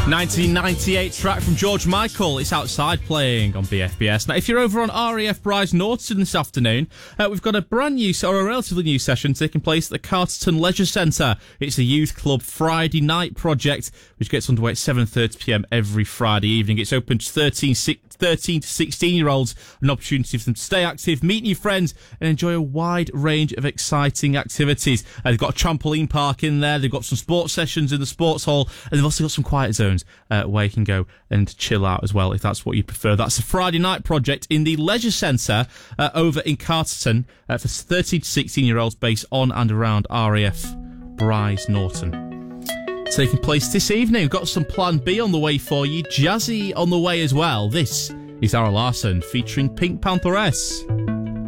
1998 track from George Michael. It's Outside playing on BFBS. Now, if you're over on RAF Bryce Norton this afternoon, we've got a brand new, or a relatively new session taking place at the Carterton Leisure Centre. It's a youth club Friday night project, which gets underway at 7:30pm every Friday evening. It's open to 13 to 16-year-olds, an opportunity for them to stay active, meet new friends, and enjoy a wide range of exciting activities. They've got a trampoline park in there, they've got some sports sessions in the sports hall, and they've also got some quiet zones where you can go and chill out as well, if that's what you prefer. That's a Friday night project in the Leisure Centre over in Carterton for 13 to 16-year-olds based on and around RAF Bryce Norton. Taking place this evening. We've got some Plan B on the way for you. Jazzy on the way as well. This is Zara Larsson featuring Pink Pantheress.